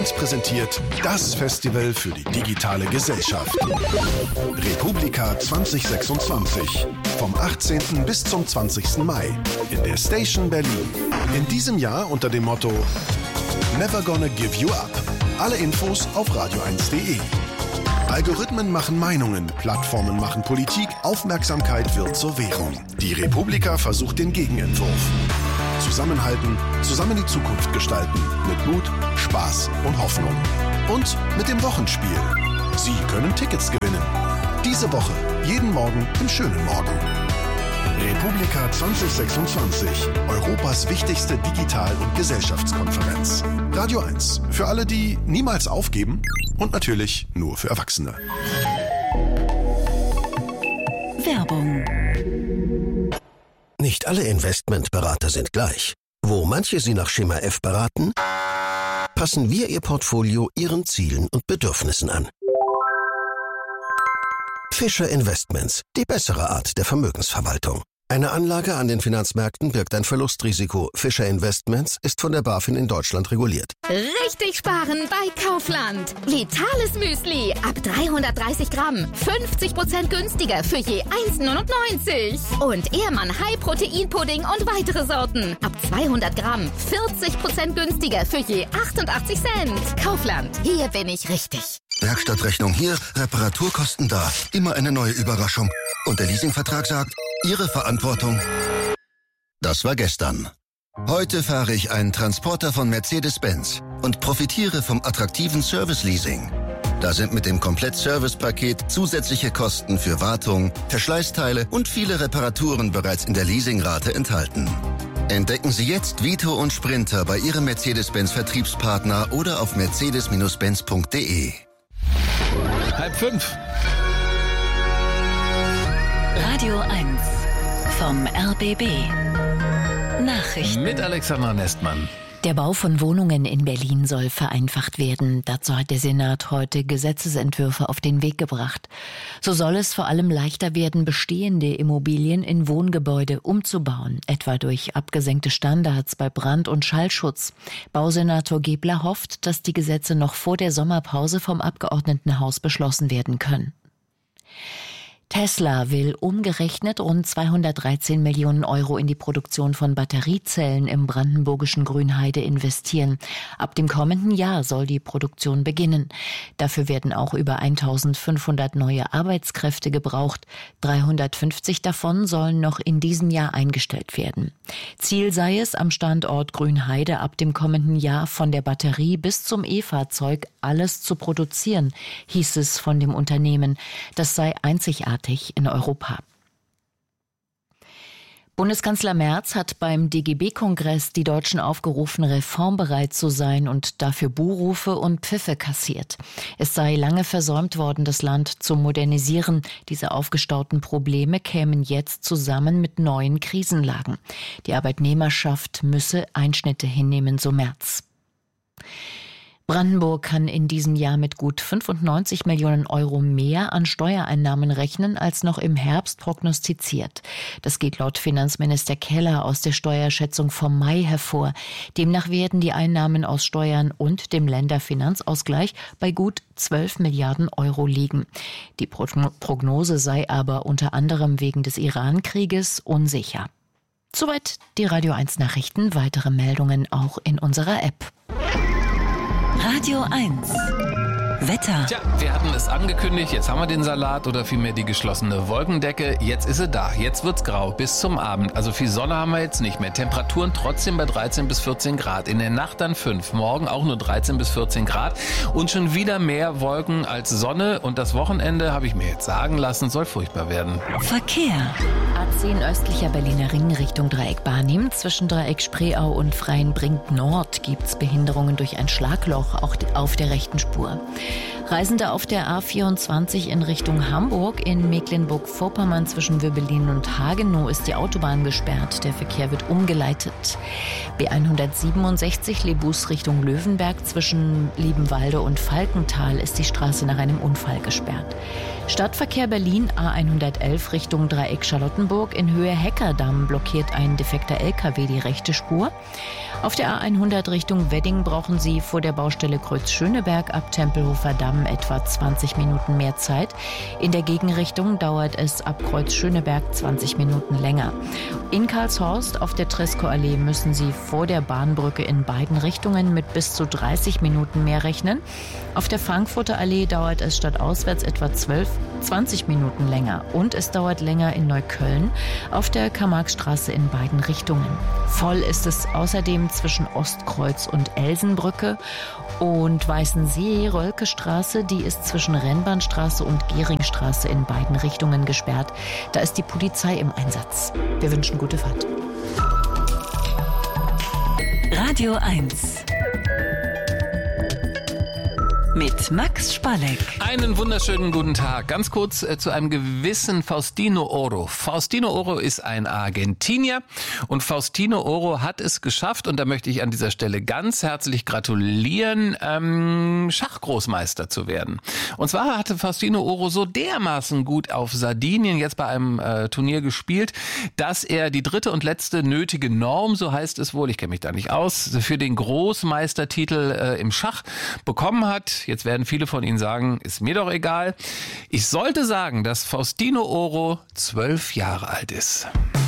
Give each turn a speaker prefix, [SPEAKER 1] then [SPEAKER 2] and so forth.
[SPEAKER 1] 1 präsentiert das Festival für die digitale Gesellschaft. Republika 2026. Vom 18. bis zum 20. Mai in der Station Berlin. In diesem Jahr unter dem Motto Never Gonna Give You Up. Alle Infos auf radio1.de. Algorithmen machen Meinungen, Plattformen machen Politik, Aufmerksamkeit wird zur Währung. Die Republika versucht den Gegenentwurf. Zusammenhalten, zusammen die Zukunft gestalten. Mit Mut, Spaß und Hoffnung. Und mit dem Wochenspiel. Sie können Tickets gewinnen. Diese Woche, jeden Morgen im schönen Morgen. Republika 2026. Europas wichtigste Digital- und Gesellschaftskonferenz. Radio 1. Für alle, die niemals aufgeben. Und natürlich nur für Erwachsene.
[SPEAKER 2] Werbung.
[SPEAKER 3] Nicht alle Investmentberater sind gleich. Wo manche Sie nach Schema F beraten, passen wir Ihr Portfolio Ihren Zielen und Bedürfnissen an. Fischer Investments, die bessere Art der Vermögensverwaltung. Eine Anlage an den Finanzmärkten birgt ein Verlustrisiko. Fischer Investments ist von der BaFin in Deutschland reguliert.
[SPEAKER 4] Richtig sparen bei Kaufland. Vitales Müsli ab 330 Gramm. 50% günstiger für je 1,99. Und Ehrmann High Protein Pudding und weitere Sorten. Ab 200 Gramm. 40% günstiger für je 88 Cent. Kaufland. Hier bin ich richtig.
[SPEAKER 5] Werkstattrechnung hier, Reparaturkosten da. Immer eine neue Überraschung. Und der Leasingvertrag sagt, Ihre Verantwortung. Das war gestern. Heute fahre ich einen Transporter von Mercedes-Benz und profitiere vom attraktiven Service-Leasing. Da sind mit dem Komplett-Service-Paket zusätzliche Kosten für Wartung, Verschleißteile und viele Reparaturen bereits in der Leasingrate enthalten. Entdecken Sie jetzt Vito und Sprinter bei Ihrem Mercedes-Benz-Vertriebspartner oder auf mercedes-benz.de.
[SPEAKER 6] 4:30.
[SPEAKER 2] Radio 1 vom RBB. Nachrichten.
[SPEAKER 6] Mit Alexandra Nestmann.
[SPEAKER 7] Der Bau von Wohnungen in Berlin soll vereinfacht werden. Dazu hat der Senat heute Gesetzesentwürfe auf den Weg gebracht. So soll es vor allem leichter werden, bestehende Immobilien in Wohngebäude umzubauen, etwa durch abgesenkte Standards bei Brand- und Schallschutz. Bausenator Gebler hofft, dass die Gesetze noch vor der Sommerpause vom Abgeordnetenhaus beschlossen werden können. Tesla will umgerechnet rund 213 Millionen Euro in die Produktion von Batteriezellen im brandenburgischen Grünheide investieren. Ab dem kommenden Jahr soll die Produktion beginnen. Dafür werden auch über 1500 neue Arbeitskräfte gebraucht. 350 davon sollen noch in diesem Jahr eingestellt werden. Ziel sei es, am Standort Grünheide ab dem kommenden Jahr von der Batterie bis zum E-Fahrzeug alles zu produzieren, hieß es von dem Unternehmen. Das sei einzigartig in Europa. Bundeskanzler Merz hat beim DGB-Kongress die Deutschen aufgerufen, reformbereit zu sein und dafür Buhrufe und Pfiffe kassiert. Es sei lange versäumt worden, das Land zu modernisieren. Diese aufgestauten Probleme kämen jetzt zusammen mit neuen Krisenlagen. Die Arbeitnehmerschaft müsse Einschnitte hinnehmen, so Merz. Brandenburg kann in diesem Jahr mit gut 95 Millionen Euro mehr an Steuereinnahmen rechnen, als noch im Herbst prognostiziert. Das geht laut Finanzminister Keller aus der Steuerschätzung vom Mai hervor. Demnach werden die Einnahmen aus Steuern und dem Länderfinanzausgleich bei gut 12 Milliarden Euro liegen. Die Prognose sei aber unter anderem wegen des Iran-Krieges unsicher. Soweit die Radio 1 Nachrichten. Weitere Meldungen auch in unserer App.
[SPEAKER 2] Radio 1. Wetter.
[SPEAKER 6] Tja, wir hatten es angekündigt, jetzt haben wir den Salat oder vielmehr die geschlossene Wolkendecke. Jetzt ist sie da, jetzt wird's grau bis zum Abend. Also viel Sonne haben wir jetzt nicht mehr. Temperaturen trotzdem bei 13 bis 14 Grad. In der Nacht dann 5, morgen auch nur 13 bis 14 Grad. Und schon wieder mehr Wolken als Sonne. Und das Wochenende, habe ich mir jetzt sagen lassen, soll furchtbar werden.
[SPEAKER 2] Verkehr.
[SPEAKER 7] A10 östlicher Berliner Ring Richtung Dreieck Barnim. Zwischen Dreieck Spreeau und Freienbrink Nord gibt's Behinderungen durch ein Schlagloch, auch auf der rechten Spur. Reisende auf der A24 in Richtung Hamburg. In Mecklenburg-Vorpommern zwischen Wöbbelin und Hagenow ist die Autobahn gesperrt. Der Verkehr wird umgeleitet. B167 Lebus Richtung Löwenberg zwischen Liebenwalde und Falkenthal ist die Straße nach einem Unfall gesperrt. Stadtverkehr Berlin A111 Richtung Dreieck Charlottenburg. In Höhe Heckerdamm blockiert ein defekter LKW die rechte Spur. Auf der A100 Richtung Wedding brauchen Sie vor der Baustelle Kreuz-Schöneberg ab Tempelhofer Damm etwa 20 Minuten mehr Zeit. In der Gegenrichtung dauert es ab Kreuz-Schöneberg 20 Minuten länger. In Karlshorst auf der Tresco-Allee müssen Sie vor der Bahnbrücke in beiden Richtungen mit bis zu 30 Minuten mehr rechnen. Auf der Frankfurter Allee dauert es statt auswärts etwa 20 Minuten länger. Und es dauert länger in Neukölln auf der Karl-Marx-Straße in beiden Richtungen. Voll ist es außerdem zwischen Ostkreuz und Elsenbrücke und Weißensee-Rölke-Straße, die ist zwischen Rennbahnstraße und Geringstraße in beiden Richtungen gesperrt. Da ist die Polizei im Einsatz. Wir wünschen gute Fahrt.
[SPEAKER 2] Radio 1 mit Max Spalleck.
[SPEAKER 6] Einen wunderschönen guten Tag. Ganz kurz zu einem gewissen Faustino Oro. Faustino Oro ist ein Argentinier und Faustino Oro hat es geschafft, und da möchte ich an dieser Stelle ganz herzlich gratulieren, Schachgroßmeister zu werden. Und zwar hatte Faustino Oro so dermaßen gut auf Sardinien jetzt bei einem Turnier gespielt, dass er die dritte und letzte nötige Norm, so heißt es wohl, ich kenne mich da nicht aus, für den Großmeistertitel im Schach bekommen hat. Jetzt werden viele von Ihnen sagen, ist mir doch egal. Ich sollte sagen, dass Faustino Oro 12 Jahre alt ist.